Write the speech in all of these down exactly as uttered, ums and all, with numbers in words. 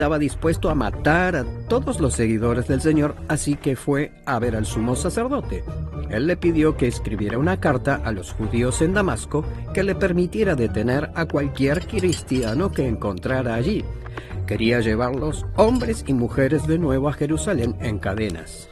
estaba dispuesto a matar a todos los seguidores del Señor, así que fue a ver al sumo sacerdote. Él le pidió que escribiera una carta a los judíos en Damasco que le permitiera detener a cualquier cristiano que encontrara allí. Quería llevarlos, hombres y mujeres, de nuevo a Jerusalén en cadenas.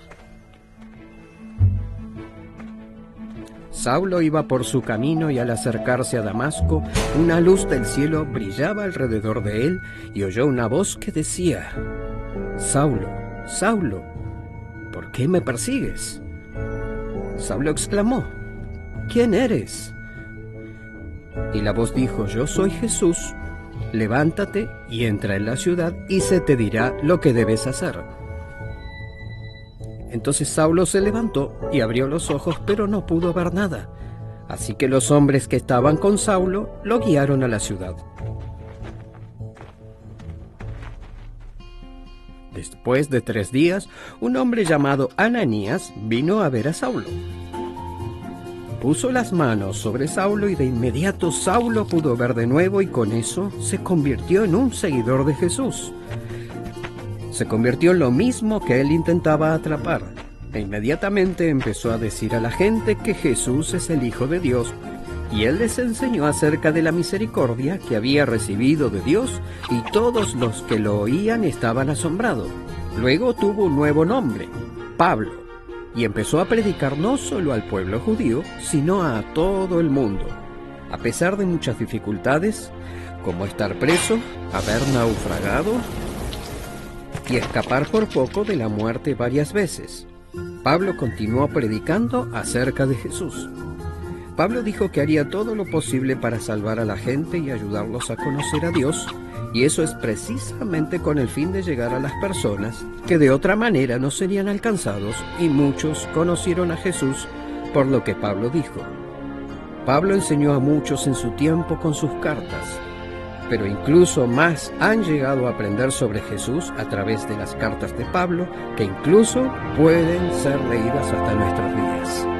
Saulo iba por su camino y al acercarse a Damasco, una luz del cielo brillaba alrededor de él y oyó una voz que decía: «Saulo, Saulo, ¿por qué me persigues?». Saulo exclamó: «¿Quién eres?». Y la voz dijo: «Yo soy Jesús. Levántate y entra en la ciudad y se te dirá lo que debes hacer». Entonces Saulo se levantó y abrió los ojos, pero no pudo ver nada. Así que los hombres que estaban con Saulo lo guiaron a la ciudad. Después de tres días, un hombre llamado Ananías vino a ver a Saulo. Puso las manos sobre Saulo y de inmediato Saulo pudo ver de nuevo y con eso se convirtió en un seguidor de Jesús. Se convirtió en lo mismo que él intentaba atrapar, e inmediatamente empezó a decir a la gente que Jesús es el Hijo de Dios, y él les enseñó acerca de la misericordia que había recibido de Dios, y todos los que lo oían estaban asombrados. Luego tuvo un nuevo nombre, Pablo, y empezó a predicar no solo al pueblo judío, sino a todo el mundo. A pesar de muchas dificultades, como estar preso, haber naufragado y escapar por poco de la muerte varias veces, Pablo continuó predicando acerca de Jesús. Pablo dijo que haría todo lo posible para salvar a la gente y ayudarlos a conocer a Dios, y eso es precisamente con el fin de llegar a las personas que de otra manera no serían alcanzados, y muchos conocieron a Jesús por lo que Pablo dijo. Pablo enseñó a muchos en su tiempo con sus cartas, pero incluso más han llegado a aprender sobre Jesús a través de las cartas de Pablo, que incluso pueden ser leídas hasta nuestros días.